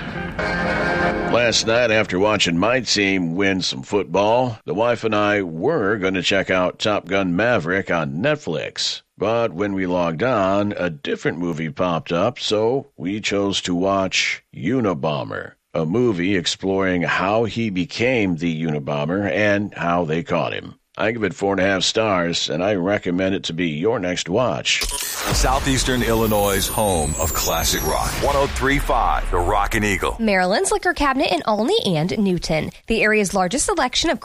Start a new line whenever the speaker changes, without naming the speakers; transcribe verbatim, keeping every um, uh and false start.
Last night, after watching my team win some football, the wife and I were going to check out Top Gun Maverick on Netflix. But when we logged on, a different movie popped up, so we chose to watch Unabomber, a movie exploring how he became the Unabomber and how they caught him. I give it four and a half stars, and I recommend it to be your next watch.
Southeastern Illinois' home of classic rock. one oh three point five, The Rockin' Eagle.
Maryland's liquor cabinet in Olney and Newton. The area's largest selection of